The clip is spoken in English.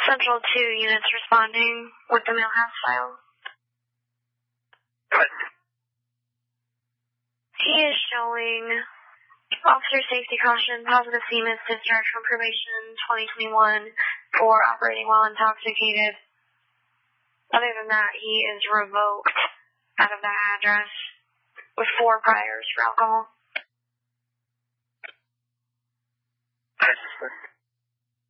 Central 2 units responding with the Millhouse file. Good. He is showing officer safety caution, positive CMIS discharge from probation 2021 for operating while intoxicated. Other than that, he is revoked out of that address with 4 priors for alcohol.